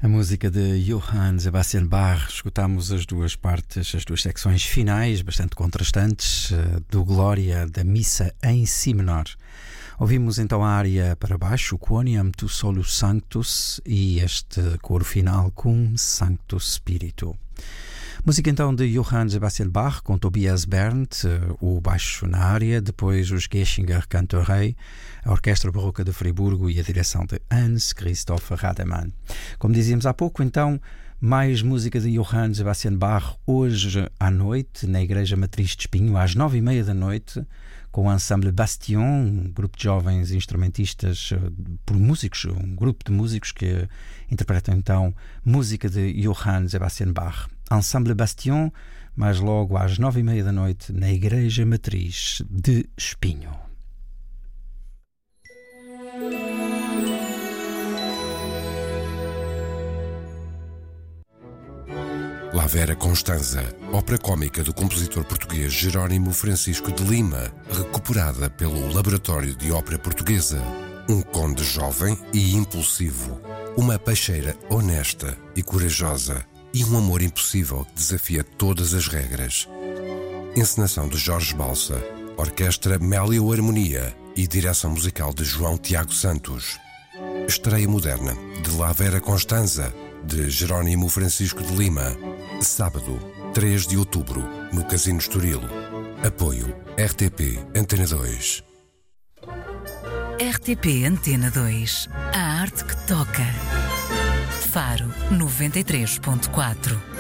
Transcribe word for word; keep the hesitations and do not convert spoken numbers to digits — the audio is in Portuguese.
A música de Johann Sebastian Bach. Escutámos as duas partes, as duas secções finais, bastante contrastantes, do Glória da Missa em Si menor. Ouvimos então a área para baixo, Quoniam tu solus sanctus, e este coro final, Cum Sanctus Spiritu. Música então de Johann Sebastian Bach com Tobias Berndt, o baixo na área, depois os Geschinger Cantorei, a Orquestra Barroca de Friburgo e a direção de Hans Christoph Rademann. Como dizíamos há pouco, então, mais música de Johann Sebastian Bach hoje à noite, na Igreja Matriz de Espinho, às nove e meia da noite, com o Ensemble Bastion, um grupo de jovens instrumentistas por músicos, um grupo de músicos que interpretam então música de Johann Sebastian Bach. Ensemble Bastion, mais logo às nove e meia da noite, na Igreja Matriz de Espinho. La Vera Constanza, ópera cómica do compositor português Jerónimo Francisco de Lima, recuperada pelo Laboratório de Ópera Portuguesa. Um conde jovem e impulsivo, uma peixeira honesta e corajosa e um amor impossível que desafia todas as regras. Encenação de Jorge Balsa, Orquestra Mélio Harmonia e direção musical de João Tiago Santos. Estreia moderna de La Vera Constanza, de Jerónimo Francisco de Lima. Sábado, três de outubro, no Casino Estoril. Apoio R T P Antena dois. R T P Antena dois. A arte que toca. Faro noventa e três ponto quatro.